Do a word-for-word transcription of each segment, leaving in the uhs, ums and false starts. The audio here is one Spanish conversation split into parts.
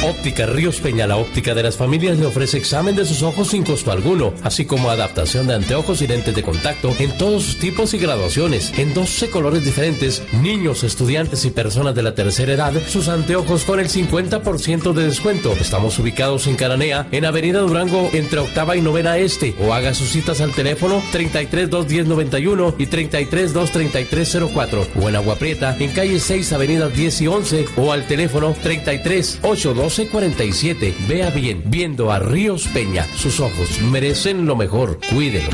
Óptica Ríos Peña, la óptica de las familias, le ofrece examen de sus ojos sin costo alguno, así como adaptación de anteojos y lentes de contacto en todos sus tipos y graduaciones, en doce colores diferentes. Niños, estudiantes y personas de la tercera edad, sus anteojos con el cincuenta por ciento de descuento. Estamos ubicados en Cananea, en Avenida Durango, entre Octava y Novena Este, o haga sus citas al teléfono treinta y tres, dos diez, noventa y uno y treinta y tres, dos treinta y tres, cero cuatro, o en Agua Prieta, en calle seis, Avenida diez y once, o al teléfono treinta y tres, ocho doce, cuarenta y siete. Vea bien, viendo a Ríos Peña, sus ojos merecen lo mejor, cuídelos.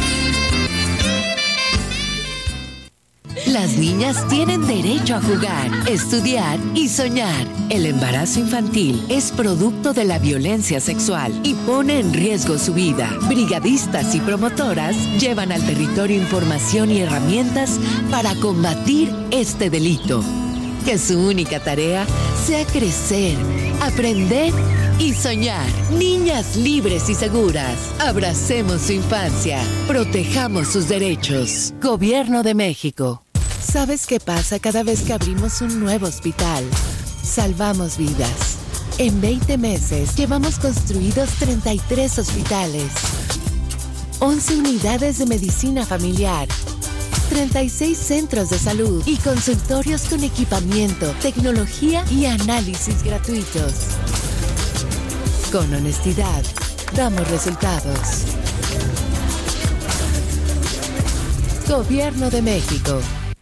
Las niñas tienen derecho a jugar, estudiar y soñar. El embarazo infantil es producto de la violencia sexual y pone en riesgo su vida. Brigadistas y promotoras llevan al territorio información y herramientas para combatir este delito. Que su única tarea sea crecer, aprender y soñar. Niñas libres y seguras. Abracemos su infancia. Protejamos sus derechos. Gobierno de México. ¿Sabes qué pasa cada vez que abrimos un nuevo hospital? Salvamos vidas. En veinte meses llevamos construidos treinta y tres hospitales, once unidades de medicina familiar, treinta y seis centros de salud y consultorios con equipamiento, tecnología y análisis gratuitos. Con honestidad, damos resultados. Gobierno de México.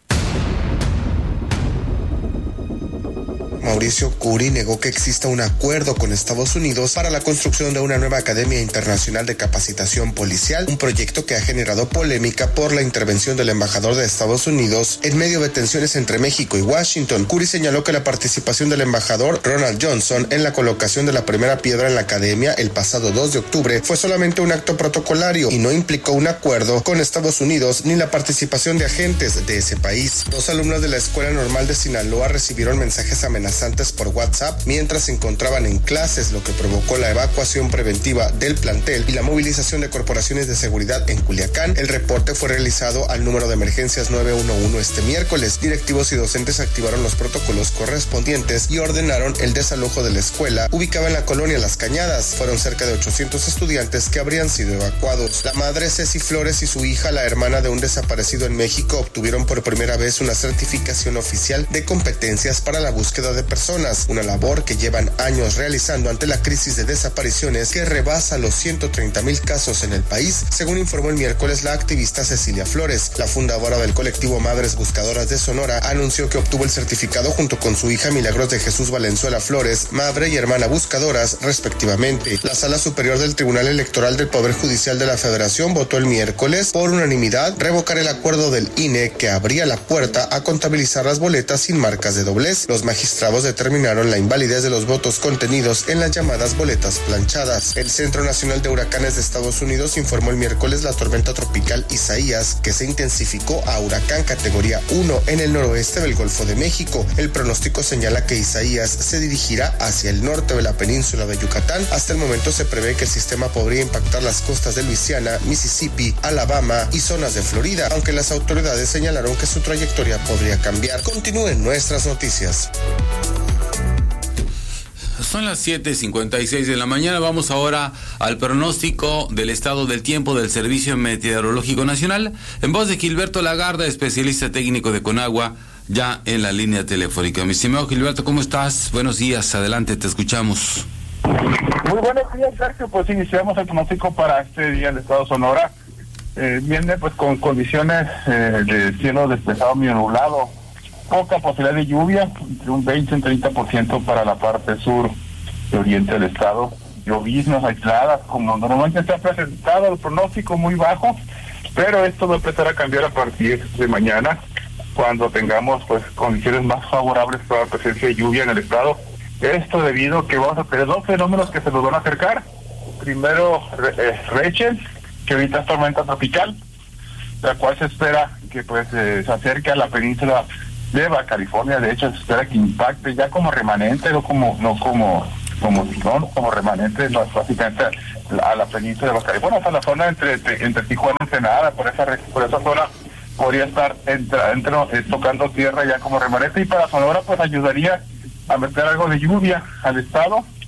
Mauricio Curi negó que exista un acuerdo con Estados Unidos para la construcción de una nueva Academia Internacional de Capacitación Policial, un proyecto que ha generado polémica por la intervención del embajador de Estados Unidos en medio de tensiones entre México y Washington. Curi señaló que la participación del embajador Ronald Johnson en la colocación de la primera piedra en la academia el pasado dos de octubre fue solamente un acto protocolario y no implicó un acuerdo con Estados Unidos ni la participación de agentes de ese país. Dos alumnos de la Escuela Normal de Sinaloa recibieron mensajes amenazantes por WhatsApp mientras se encontraban en clases, lo que provocó la evacuación preventiva del plantel y la movilización de corporaciones de seguridad en Culiacán. El reporte fue realizado al número de emergencias nueve uno uno este miércoles. Directivos y docentes activaron los protocolos correspondientes y ordenaron el desalojo de la escuela, ubicada en la colonia Las Cañadas. Fueron cerca de ochocientos estudiantes que habrían sido evacuados. La madre Ceci Flores y su hija, la hermana de un desaparecido en México, obtuvieron por primera vez una certificación oficial de competencias para la búsqueda de personas, una labor que llevan años realizando ante la crisis de desapariciones que rebasa los ciento treinta mil casos en el país, según informó el miércoles la activista Cecilia Flores. La fundadora del colectivo Madres Buscadoras de Sonora anunció que obtuvo el certificado junto con su hija Milagros de Jesús Valenzuela Flores, madre y hermana buscadoras respectivamente. La Sala Superior del Tribunal Electoral del Poder Judicial de la Federación votó el miércoles por unanimidad revocar el acuerdo del I N E que abría la puerta a contabilizar las boletas sin marcas de doblez. Los magistrados determinaron la invalidez de los votos contenidos en las llamadas boletas planchadas. El Centro Nacional de Huracanes de Estados Unidos informó el miércoles la tormenta tropical Isaías, que se intensificó a huracán categoría uno en el noroeste del Golfo de México. El pronóstico señala que Isaías se dirigirá hacia el norte de la península de Yucatán. Hasta el momento se prevé que el sistema podría impactar las costas de Luisiana, Mississippi, Alabama y zonas de Florida, aunque las autoridades señalaron que su trayectoria podría cambiar. Continúen nuestras noticias. Son las siete cincuenta y seis de la mañana. Vamos ahora al pronóstico del estado del tiempo del Servicio Meteorológico Nacional, en voz de Gilberto Lagarda, especialista técnico de Conagua, ya en la línea telefónica. Mi estimado Gilberto, ¿cómo estás? Buenos días, adelante, te escuchamos. Muy buenos días, Sergio. Pues iniciamos el pronóstico para este día en el estado de Sonora. Eh, viene pues con condiciones eh, de cielo despejado medio nublado, poca posibilidad de lluvia, entre un veinte y un treinta por ciento para la parte sur y oriente del estado. Lloviznas aisladas, como normalmente se ha presentado, el pronóstico muy bajo, pero esto va a empezar a cambiar a partir de mañana, cuando tengamos pues condiciones más favorables para la presencia de lluvia en el estado. Esto debido a que vamos a tener dos fenómenos que se nos van a acercar. Primero, eh, Rachel, que ahorita es tormenta tropical, la cual se espera que pues eh, se acerque a la península de Baja California. De hecho, se espera que impacte ya como remanente, no como no como como no, como remanente, no, básicamente a la península de Baja California, hasta la zona entre entre Tijuana y Ensenada, por esa por esa zona podría estar entra, entra, eh, tocando tierra ya como remanente, y para Sonora pues ayudaría a meter algo de lluvia al estado.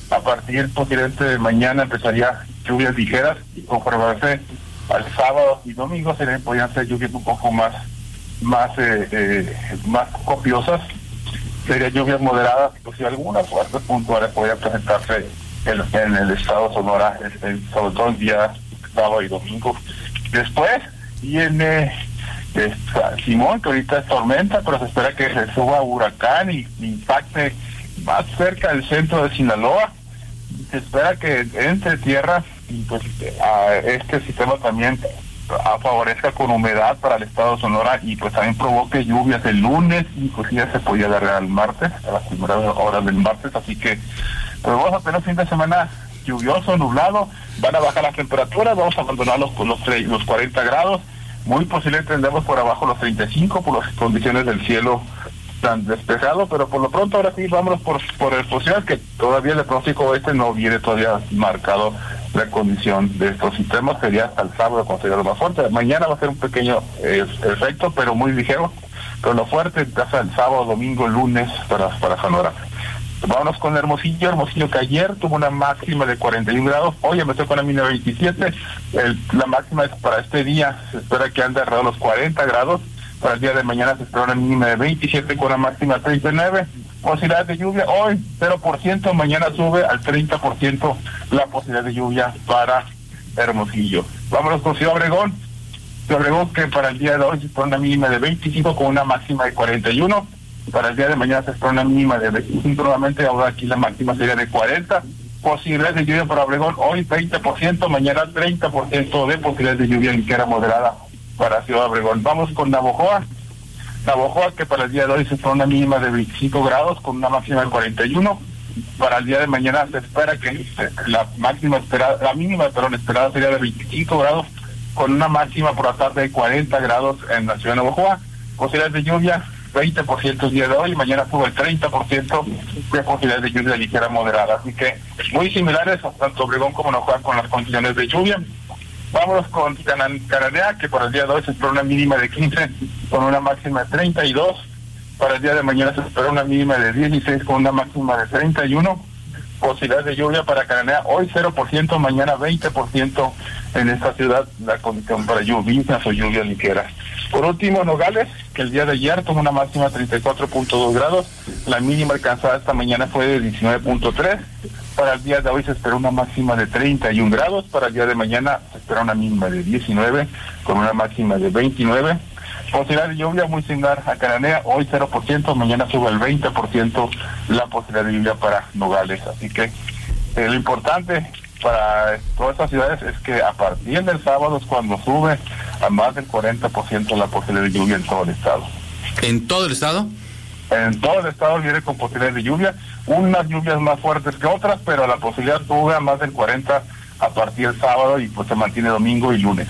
A partir posiblemente de mañana empezaría lluvias ligeras y conforme avance al sábado y domingo se podrían ser lluvias un poco más más eh, eh, más copiosas. Serían lluvias moderadas, pues si algunas fuertes puntuales podrían presentarse en, en el estado de Sonora, este, sobre todo el día sábado y domingo. Después viene eh, Simón, que ahorita es tormenta, pero se espera que se suba huracán y, y impacte más cerca del centro de Sinaloa. Se espera que entre tierra y pues a este sistema también a favorezca con humedad para el estado de Sonora y pues también provoque lluvias el lunes, inclusive se podía dar el martes, a las primeras horas del martes, así que pues vamos a tener un fin de semana lluvioso, nublado, van a bajar las temperaturas, vamos a abandonar los, los, los cuarenta grados, muy posible tendremos por abajo los treinta y cinco por las condiciones del cielo tan despejado, pero por lo pronto ahora sí vámonos por por el posible que todavía el pronóstico este no viene todavía marcado la condición de estos sistemas, sería hasta el sábado cuando sería lo más fuerte. Mañana va a ser un pequeño eh, efecto, pero muy ligero, pero lo fuerte hasta el sábado, domingo, lunes para, para Sonora. Vámonos con Hermosillo, Hermosillo que ayer tuvo una máxima de cuarenta y un grados, hoy empezó con la mínima de veintisiete, el, la máxima es para este día, se espera que ande alrededor de los cuarenta grados, para el día de mañana se espera una mínima de veintisiete con una máxima de treinta y nueve, posibilidad de lluvia hoy cero por ciento, mañana sube al treinta por ciento la posibilidad de lluvia para Hermosillo. Vámonos con Ciudad Obregón, Ciudad Obregón que para el día de hoy se espera una mínima de veinticinco con una máxima de cuarenta y uno, para el día de mañana se espera una mínima de veinticinco nuevamente, ahora aquí la máxima sería de cuarenta, posibilidades de lluvia para Obregón hoy veinte por ciento, mañana treinta por ciento de posibilidades de lluvia ligera moderada para Ciudad Obregón. Vamos con Navojoa, Navojoa que para el día de hoy se espera una mínima de veinticinco grados con una máxima de cuarenta y uno, para el día de mañana se espera que la máxima esperada, la mínima perdón, esperada sería de veinticinco grados con una máxima por la tarde de cuarenta grados en la ciudad de Navojoa, posibilidades de lluvia veinte por ciento el día de hoy, mañana sube el treinta por ciento de posibilidades de lluvia ligera moderada, así que muy similares tanto Obregón como Navojoa con las condiciones de lluvia. Vámonos con Cananea, que para el día de hoy se espera una mínima de quince con una máxima de treinta y dos. Para el día de mañana se espera una mínima de dieciséis con una máxima de treinta y uno. Posibilidad de lluvia para Cananea hoy cero por ciento, mañana veinte por ciento en esta ciudad la condición para lluvias o lluvias ligeras. Por último, Nogales, que el día de ayer tuvo una máxima de treinta y cuatro punto dos grados, la mínima alcanzada esta mañana fue de diecinueve punto tres. Para el día de hoy se espera una máxima de treinta y un grados, para el día de mañana se espera una mínima de diecinueve, con una máxima de veintinueve. Posibilidad de lluvia muy similar a Cananea, hoy cero por ciento, mañana sube el veinte por ciento la posibilidad de lluvia para Nogales. Así que eh, lo importante para todas estas ciudades es que a partir del sábado es cuando sube a más del cuarenta por ciento la posibilidad de lluvia en todo el estado. ¿En todo el estado? En todo el estado viene con posibilidades de lluvia, unas lluvias más fuertes que otras, pero la posibilidad sube a más del cuarenta a partir del sábado y pues se mantiene domingo y lunes.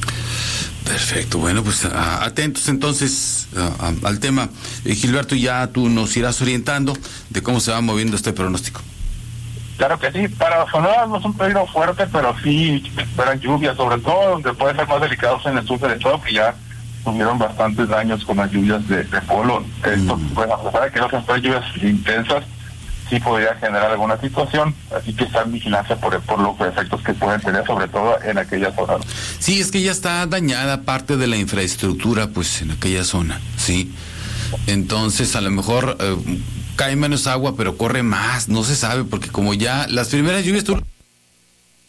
Perfecto, bueno, pues a, atentos entonces a, a, al tema. Eh, Gilberto, ya tú nos irás orientando de cómo se va moviendo este pronóstico. Claro que sí, para Sonora no es un peligro fuerte, pero sí esperan lluvias, sobre todo donde pueden ser más delicados en el sur del estado, que ya tuvieron bastantes daños con las lluvias de, de polo. Esto, mm. pues, a pesar de que no son lluvias intensas, sí podría generar alguna situación, así que estar en vigilancia por, por los efectos que pueden tener, sobre todo en aquella zona. Sí, es que ya está dañada parte de la infraestructura, pues, en aquella zona, ¿sí? Entonces, a lo mejor eh, cae menos agua, pero corre más, no se sabe, porque como ya las primeras lluvias tú